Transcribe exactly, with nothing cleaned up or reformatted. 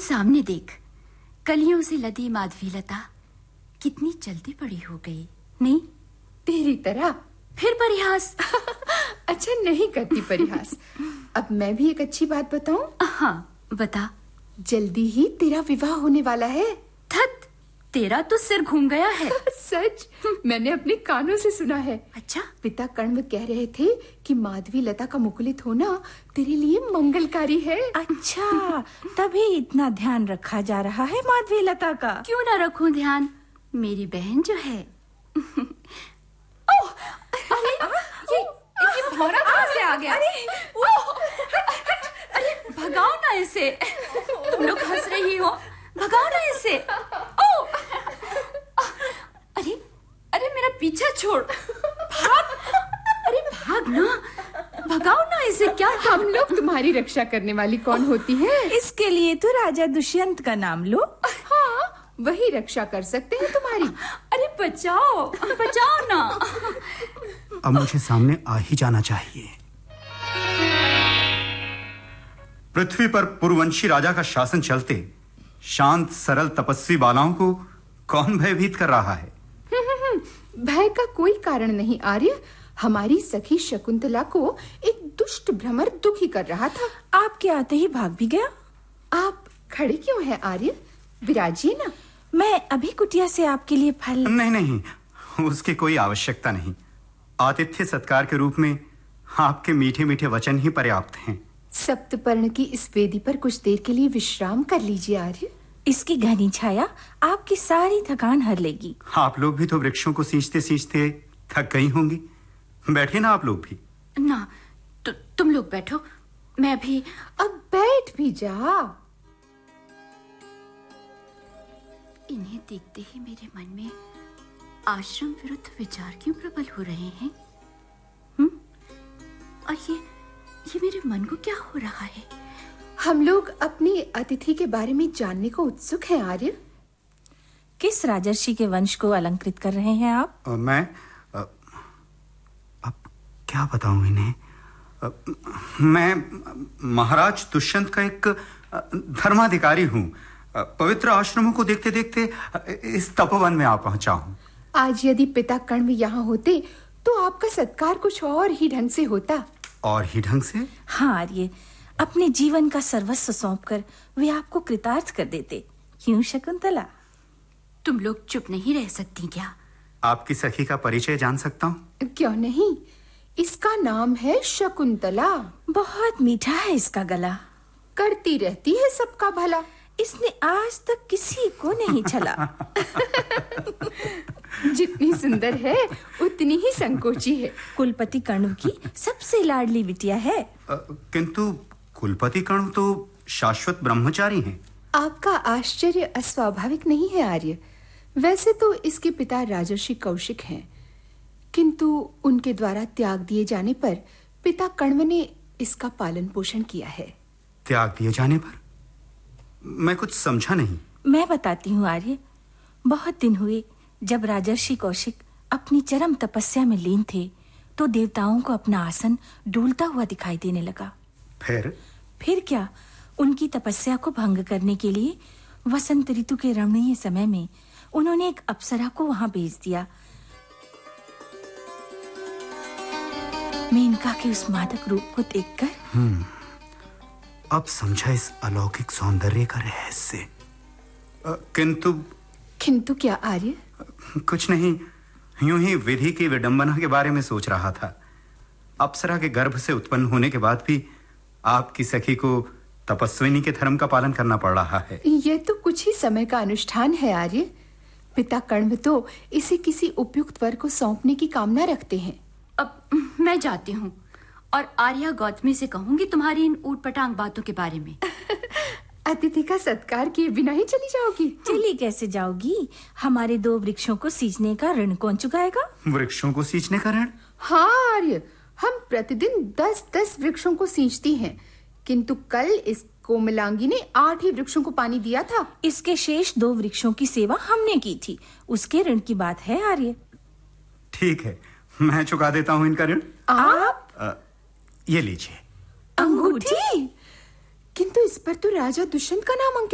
सामने देख, कलियों से लदी माधवीलता कितनी जल्दी बड़ी हो गई। नहीं, तेरी तरह फिर परिहास। अच्छा, नहीं करती परिहास। अब मैं भी एक अच्छी बात बताऊं? हाँ, बता। जल्दी ही तेरा विवाह होने वाला है। धत, तेरा तो सिर घूम गया है। सच, मैंने अपने कानों से सुना है। अच्छा? पिता कण्व कह रहे थे कि माधवीलता का मुकुलित होना तेरे लिए मंगलकारी है। अच्छा, तभी इतना ध्यान रखा जा रहा है माधवीलता का। क्यों ना रखूं ध्यान, मेरी बहन जो है। ओह, अरे ये ये भौरा कहाँ से आ गया? अरे, अरे भगाओ ना इसे। तुम लोग हंस रही हो, भगाओ ना इसे। ओह, अरे अरे मेरा पीछा छोड़, भाग। अरे भाग ना, भगाओ ना इसे। क्या हम लोग तुम्हारी रक्षा करने वाली कौन होती है? इसके लिए तो राजा दुष्यंत का नाम लो। हाँ, वही रक्षा कर सकते हैं तुम्हारी। अरे बचाओ, बचाओ ना। अब मुझे सामने आ ही जाना चाहिए। पृथ्वी पर पुरुवंशी राजा का शासन चलते शांत सरल तपस्वी बालाओं को कौन भयभीत कर रहा है? भय का कोई कारण नहीं आर्य। हमारी सखी शकुंतला को एक दुष्ट भ्रमर दुखी कर रहा था। आपके आते ही भाग भी गया। आप खड़े क्यों हैं आर्य? विराजिए ना। मैं अभी कुटिया से आपके लिए फल। नहीं नहीं, उसकी कोई आवश्यकता नहीं। आतिथ्य सत्कार के रूप में आपके मीठे मीठे वचन ही पर्याप्त हैं। सप्तपर्ण की इस वेदी पर कुछ देर के लिए विश्राम कर लीजिए आर्य। इसकी घनी छाया आपकी सारी थकान हर लेगी। आप लोग भी तो वृक्षों को सींचते सींचते थक गई होंगी। बैठे ना आप लोग भी। ना, तु, तुम लोग बैठो, मैं भी। अब बैठ भी जा। इन्हें देखते ही मेरे मन में आश्रम विरुद्ध विचार क्यों प्रबल हो रहे हैं? हम्म? और ये ये मेरे मन को क्या हो रहा है? हम लोग अपनी अतिथि के बारे में जानने को उत्सुक हैं आर्य। किस राजर्षि के वंश को अलंकृत कर रहे हैं आप? आ, मैं आ, अब क्या बताऊं इन्हें? आ, मैं महाराज दुष्यंत का एक धर्माधिकारी हूं। पवित्र आश्रमों को देखते देखते इस तपोवन में आ पहुंचा हूं। आज यदि पिता कण्व यहाँ होते तो आपका सत्कार कुछ और ही ढंग से होता। और ही ढंग से? हाँ आर्य, अपने जीवन का सर्वस्व सौंपकर वे आपको कृतार्थ कर देते। क्यों शकुंतला? तुम लोग चुप नहीं रह सकती क्या? आपकी सखी का परिचय जान सकता हूँ? क्यों नहीं, इसका नाम है शकुंतला। बहुत मीठा है इसका गला। करती रहती है सबका भला। इसने आज तक किसी को नहीं छला। जितनी सुंदर है उतनी ही संकोची है। कुलपति कण्व की सबसे लाडली बिटिया है। आ, किंतु कुलपति कण्व तो शाश्वत ब्रह्मचारी हैं। आपका आश्चर्य अस्वाभाविक नहीं है आर्य। वैसे तो इसके पिता राजर्षि कौशिक हैं, किंतु उनके द्वारा त्याग दिए जाने पर पिता कण्व ने इसका पालन पोषण किया है। त्याग दिए जाने पर? मैं कुछ समझा नहीं। मैं बताती हूँ आर्य। बहुत दिन हुए जब राजर्षि कौशिक अपनी चरम तपस्या में लीन थे तो देवताओं को अपना आसन डोलता हुआ दिखाई देने लगा। फिर? फिर क्या, उनकी तपस्या को भंग करने के लिए वसंत ऋतु के रमणीय समय में उन्होंने एक अप्सरा को वहां भेज दिया। मेनका के उस मादक रूप को देखकर हम्म अब समझा इस अलौकिक सौंदर्य का रहस्य। किंतु किंतु क्या आर्य? कुछ नहीं, यूं ही विधि की विडंबना के बारे में सोच रहा था। अप्सरा के गर्भ से उत्पन्न होने के बाद भी आपकी सखी को तपस्विनी के धर्म का पालन करना पड़ रहा है। यह तो कुछ ही समय का अनुष्ठान है आर्य। पिता कण्व तो इसे किसी उपयुक्त वर को सौंपने की कामना रखते हैं। अब मैं जाती हूँ और आर्या गौतमी से कहूंगी तुम्हारी इन ऊटपटांग बातों के बारे में। अतिथि का सत्कार किए बिना ही चली जाओगी? चली कैसे जाओगी? हमारे दो वृक्षों को सींचने का ऋण कौन चुकाएगा? वृक्षों को सींचने का ऋण? हाँ आर्य, हम प्रतिदिन दस दस वृक्षों को सींचती हैं, किंतु कल इस कोमलांगी ने आठ ही वृक्षों को पानी दिया था। इसके शेष दो वृक्षों की सेवा हमने की थी, उसके ऋण की बात है आर्य। ठीक है, मैं चुका देता हूँ इनका ऋण। आप? आ, ये लीजिए। अंगूठी? किंतु इस पर तो राजा दुष्यंत का नाम अंकित